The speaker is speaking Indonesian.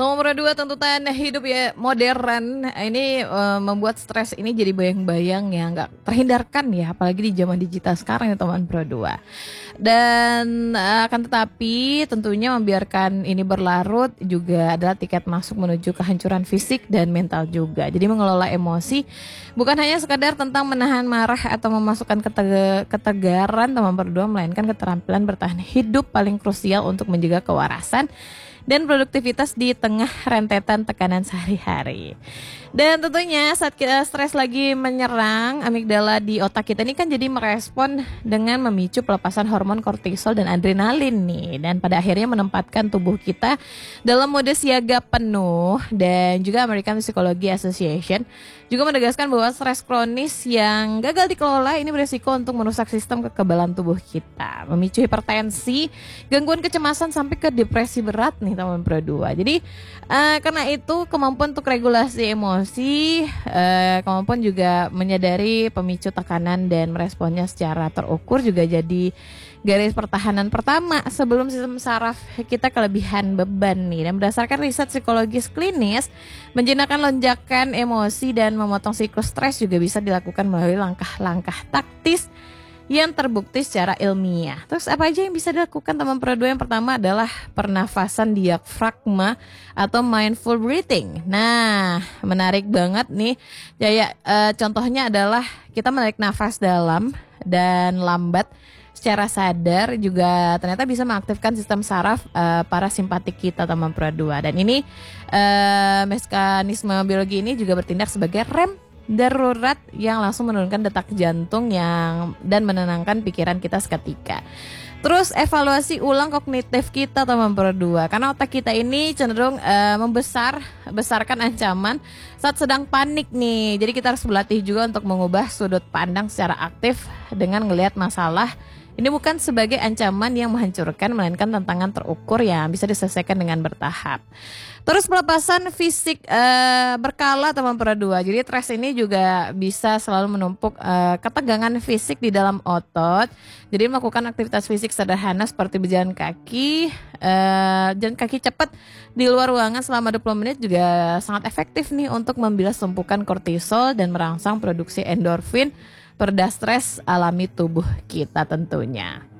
Nomor dua, tuntutan hidup ya modern ini membuat stres ini jadi bayang-bayang ya nggak terhindarkan ya, apalagi di zaman digital sekarang ya teman Pro 2. Dan akan tetapi tentunya membiarkan ini berlarut juga adalah tiket masuk menuju kehancuran fisik dan mental juga. Jadi mengelola emosi bukan hanya sekadar tentang menahan marah atau memasukkan ketegaran teman Pro 2, melainkan keterampilan bertahan hidup paling krusial untuk menjaga kewarasan dan produktivitas di tengah rentetan tekanan sehari-hari. Dan tentunya saat kita stres lagi menyerang, amigdala di otak kita ini kan jadi merespon dengan memicu pelepasan hormon kortisol dan adrenalin nih. Dan pada akhirnya menempatkan tubuh kita dalam mode siaga penuh. Dan juga American Psychology Association juga menegaskan bahwa stres kronis yang gagal dikelola ini beresiko untuk merusak sistem kekebalan tubuh kita, memicu hipertensi, gangguan kecemasan sampai ke depresi berat nih teman Pro 2. Jadi karena itu kemampuan untuk regulasi emosi, kemampuan juga menyadari pemicu tekanan dan meresponnya secara terukur juga jadi garis pertahanan pertama sebelum sistem saraf kita kelebihan beban nih. Dan berdasarkan riset psikologis klinis, menjinakkan lonjakan emosi dan memotong siklus stres juga bisa dilakukan melalui langkah-langkah taktis yang terbukti secara ilmiah. Terus apa aja yang bisa dilakukan teman Pro 2? Yang pertama adalah pernafasan diafragma atau mindful breathing. Nah, menarik banget nih. Contohnya adalah kita menarik nafas dalam dan lambat secara sadar juga ternyata bisa mengaktifkan sistem saraf parasimpatik kita teman Pro 2. Dan ini mekanisme biologi ini juga bertindak sebagai rem darurat yang langsung menurunkan detak jantung dan menenangkan pikiran kita seketika. Terus evaluasi ulang kognitif kita teman Pro 2, karena otak kita ini cenderung membesarkan ancaman saat sedang panik nih. Jadi kita harus berlatih juga untuk mengubah sudut pandang secara aktif dengan melihat masalah ini bukan sebagai ancaman yang menghancurkan, melainkan tantangan terukur yang bisa diselesaikan dengan bertahap. Terus pelepasan fisik berkala teman Pro 2. Jadi stres ini juga bisa selalu menumpuk ketegangan fisik di dalam otot. Jadi melakukan aktivitas fisik sederhana seperti berjalan kaki, jalan kaki cepat di luar ruangan selama 20 menit juga sangat efektif nih untuk membilas tumpukan kortisol dan merangsang produksi endorfin perda stres alami tubuh kita tentunya.